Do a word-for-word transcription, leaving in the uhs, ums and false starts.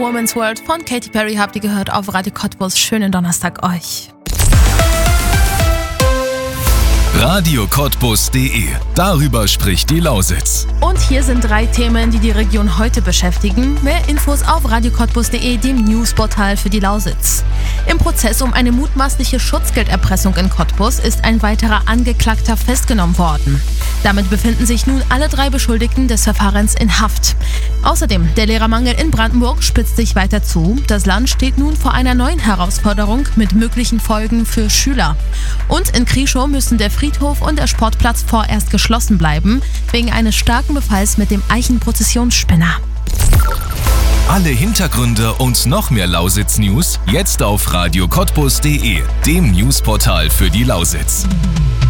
Woman's World von Katy Perry habt ihr gehört auf Radio Cottbus. Schönen Donnerstag euch. Radio Cottbus punkt de. Darüber spricht die Lausitz. Und hier sind drei Themen, die die Region heute beschäftigen. Mehr Infos auf Radio Cottbus punkt de, dem Newsportal für die Lausitz. Im Prozess um eine mutmaßliche Schutzgelderpressung in Cottbus ist ein weiterer Angeklagter festgenommen worden. Damit befinden sich nun alle drei Beschuldigten des Verfahrens in Haft. Außerdem, der Lehrermangel in Brandenburg spitzt sich weiter zu. Das Land steht nun vor einer neuen Herausforderung mit möglichen Folgen für Schüler. Und in Krieschow müssen der Friedhof und der Sportplatz vorerst geschlossen bleiben, wegen eines starken Befalls mit dem Eichenprozessionsspinner. Alle Hintergründe und noch mehr Lausitz-News jetzt auf Radio Cottbus punkt de, dem Newsportal für die Lausitz.